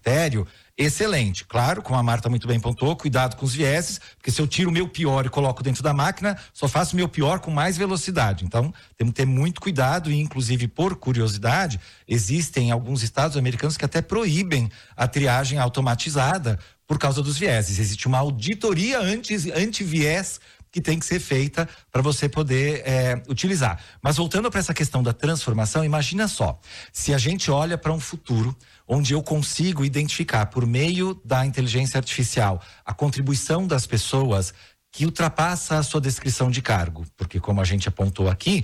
critério, excelente. Claro, como a Marta muito bem pontuou, cuidado com os vieses, porque se eu tiro o meu pior e coloco dentro da máquina, só faço o meu pior com mais velocidade. Então, temos que ter muito cuidado e, inclusive, por curiosidade, existem alguns estados americanos que até proíbem a triagem automatizada por causa dos vieses. Existe uma auditoria anti-viés que tem que ser feita para você poder utilizar. Mas voltando para essa questão da transformação, imagina só, se a gente olha para um futuro onde eu consigo identificar por meio da inteligência artificial a contribuição das pessoas que ultrapassa a sua descrição de cargo, porque como a gente apontou aqui,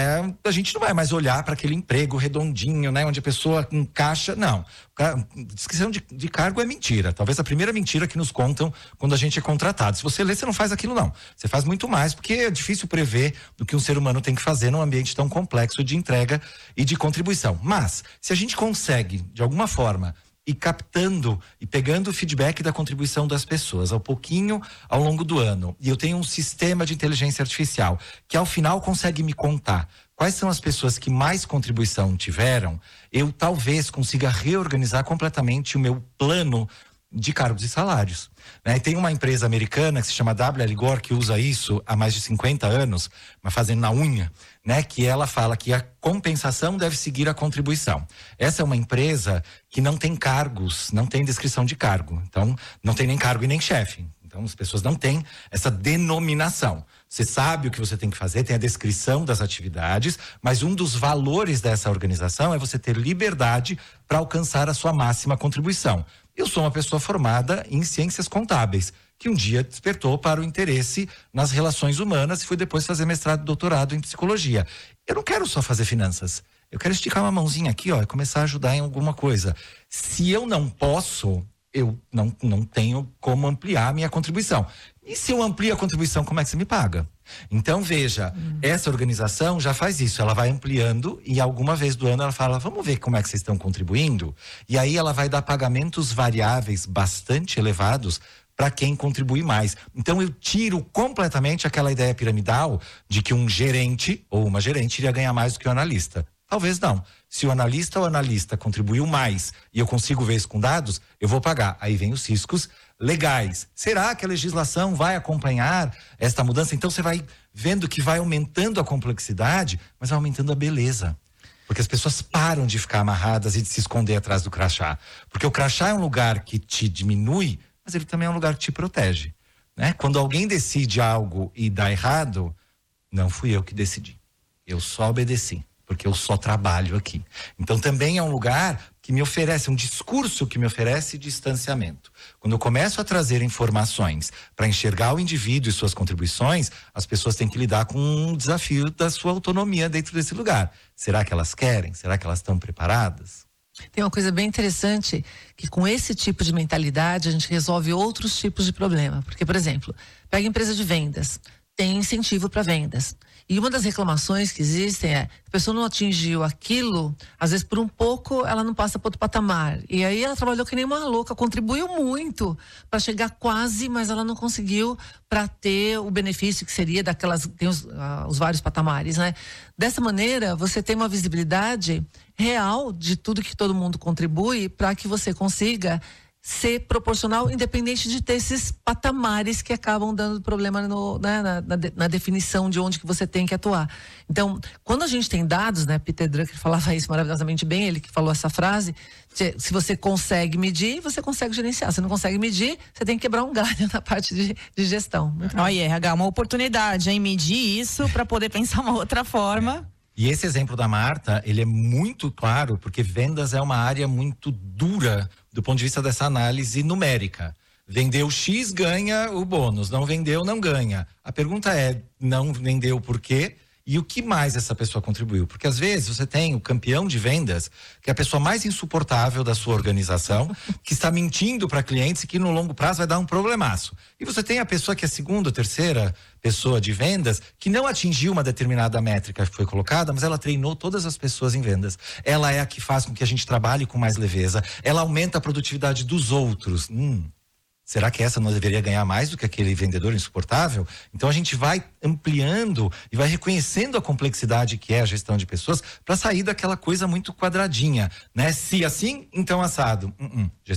a gente não vai mais olhar para aquele emprego redondinho, né, onde a pessoa encaixa, não. Descrição de cargo é mentira, talvez a primeira mentira que nos contam quando a gente é contratado. Se você lê, você não faz aquilo não, você faz muito mais, porque é difícil prever o que um ser humano tem que fazer num ambiente tão complexo de entrega e de contribuição. Mas, se a gente consegue, de alguma forma, e captando e pegando o feedback da contribuição das pessoas ao pouquinho ao longo do ano. E eu tenho um sistema de inteligência artificial que ao final consegue me contar quais são as pessoas que mais contribuição tiveram, eu talvez consiga reorganizar completamente o meu plano de cargos e salários. Né? Tem uma empresa americana que se chama W.L. Gore que usa isso há mais de 50 anos, mas fazendo na unha, né? Que ela fala que a compensação deve seguir a contribuição. Essa é uma empresa que não tem cargos, não tem descrição de cargo. Então, não tem nem cargo e nem chefe. Então, as pessoas não têm essa denominação. Você sabe o que você tem que fazer, tem a descrição das atividades, mas um dos valores dessa organização é você ter liberdade para alcançar a sua máxima contribuição. Eu sou uma pessoa formada em ciências contábeis, que um dia despertou para o interesse nas relações humanas e fui depois fazer mestrado e doutorado em psicologia. Eu não quero só fazer finanças. Eu quero esticar uma mãozinha aqui, ó, e começar a ajudar em alguma coisa. Se eu não posso, eu não tenho como ampliar a minha contribuição. E se eu amplio a contribuição, como é que você me paga? Então, veja, essa organização já faz isso. Ela vai ampliando e alguma vez do ano ela fala, vamos ver como é que vocês estão contribuindo? E aí ela vai dar pagamentos variáveis bastante elevados para quem contribui mais. Então, eu tiro completamente aquela ideia piramidal de que um gerente ou uma gerente iria ganhar mais do que o analista. Talvez não. Se o analista ou analista contribuiu mais e eu consigo ver isso com dados, eu vou pagar. Aí vem os riscos legais. Será que a legislação vai acompanhar esta mudança? Então você vai vendo que vai aumentando a complexidade, mas vai aumentando a beleza. Porque as pessoas param de ficar amarradas e de se esconder atrás do crachá. Porque o crachá é um lugar que te diminui, mas ele também é um lugar que te protege. Né? Quando alguém decide algo e dá errado, não fui eu que decidi. Eu só obedeci. Porque eu só trabalho aqui. Então também é um lugar que me oferece, um discurso que me oferece distanciamento. Quando eu começo a trazer informações para enxergar o indivíduo e suas contribuições, as pessoas têm que lidar com um desafio da sua autonomia dentro desse lugar. Será que elas querem? Será que elas estão preparadas? Tem uma coisa bem interessante, que com esse tipo de mentalidade a gente resolve outros tipos de problema. Porque, por exemplo, pega a empresa de vendas, tem incentivo para vendas. E uma das reclamações que existem é, a pessoa não atingiu aquilo, às vezes por um pouco ela não passa para outro patamar. E aí ela trabalhou que nem uma louca, contribuiu muito para chegar quase, mas ela não conseguiu para ter o benefício que seria daquelas, tem os vários patamares, né? Dessa maneira, você tem uma visibilidade real de tudo que todo mundo contribui para que você consiga ser proporcional, independente de ter esses patamares que acabam dando problema na definição de onde que você tem que atuar. Então, quando a gente tem dados, né, Peter Drucker falava isso maravilhosamente bem, ele que falou essa frase, se você consegue medir, você consegue gerenciar. Se não consegue medir, você tem que quebrar um galho na parte de gestão. Olha, RH, uma oportunidade, hein? Medir isso para poder pensar uma outra forma. E esse exemplo da Marta, ele é muito claro, porque vendas é uma área muito dura do ponto de vista dessa análise numérica. Vendeu X, ganha o bônus. Não vendeu, não ganha. A pergunta é, não vendeu por quê? E o que mais essa pessoa contribuiu? Porque às vezes você tem o campeão de vendas, que é a pessoa mais insuportável da sua organização, que está mentindo para clientes e que no longo prazo vai dar um problemaço. E você tem a pessoa que é a segunda ou terceira pessoa de vendas, que não atingiu uma determinada métrica que foi colocada, mas ela treinou todas as pessoas em vendas. Ela é a que faz com que a gente trabalhe com mais leveza. Ela aumenta a produtividade dos outros. Será que essa não deveria ganhar mais do que aquele vendedor insuportável? Então a gente vai ampliando e vai reconhecendo a complexidade que é a gestão de pessoas para sair daquela coisa muito quadradinha, né? Se assim, então assado.